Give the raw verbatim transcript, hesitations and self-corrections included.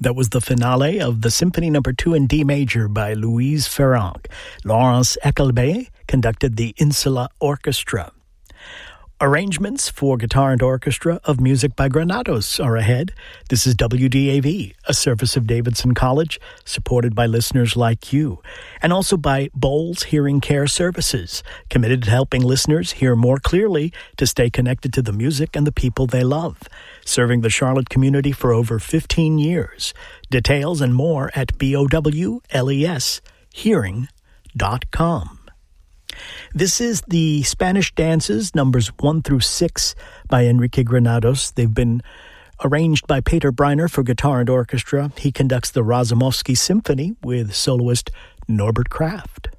That was the finale of the Symphony Number two in D major by Louise Ferrand. Laurence Eckelbey conducted the Insula Orchestra. Arrangements for guitar and orchestra of music by Granados are ahead. This is W D A V, a service of Davidson College, supported by listeners like you, and also by Bowles Hearing Care Services, committed to helping listeners hear more clearly to stay connected to the music and the people they love, serving the Charlotte community for over fifteen years. Details and more at B O W L E S hearing dot com. This is the Spanish Dances, numbers one through six, by Enrique Granados. They've been arranged by Peter Breiner for guitar and orchestra. He conducts the Razumovsky Symphony with soloist Norbert Kraft.